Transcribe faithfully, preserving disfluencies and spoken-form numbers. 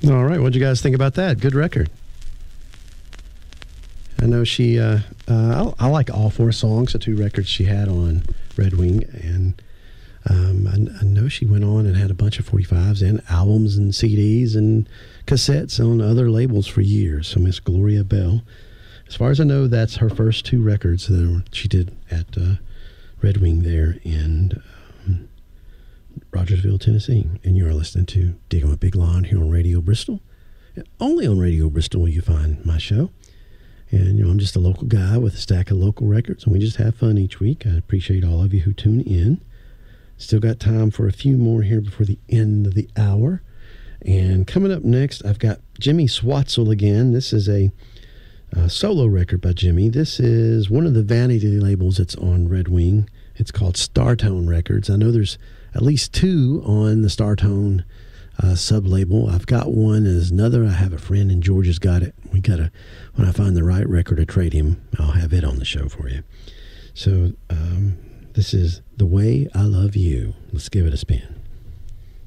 All right. What'd you guys think about that? Good record. I know she, uh, uh, I, I like all four songs, the two records she had on Red Wing. And um, I, I know she went on and had a bunch of forty-fives and albums and C Ds and cassettes on other labels for years. So Miss Gloria Bell. As far as I know, that's her first two records that she did at uh, Red Wing there in um, Rogersville, Tennessee. And you're listening to Digging with Big Lon here on Radio Bristol. And only on Radio Bristol will you find my show. And, you know, I'm just a local guy with a stack of local records, and we just have fun each week. I appreciate all of you who tune in. Still got time for a few more here before the end of the hour. And coming up next, I've got Jimmy Swatzell again. This is a uh, solo record by Jimmy. This is one of the vanity labels that's on Red Wing. It's called Startone Records. I know there's at least two on the Startone uh, sub-label. I've got one. There's another. I have a friend in Georgia's got it. We got to, when I find the right record to trade him, I'll have it on the show for you. So um, this is The Way I Love You. Let's give it a spin.